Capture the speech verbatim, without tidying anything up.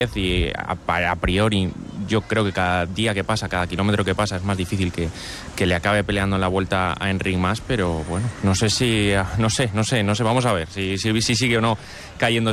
y a, a priori yo creo que cada día que pasa, cada kilómetro que pasa es más difícil que, que le acabe peleando en la vuelta a Enric Mas, pero bueno, no sé si, no sé, no sé, no sé, vamos a ver si, si, si sigue o no cayendo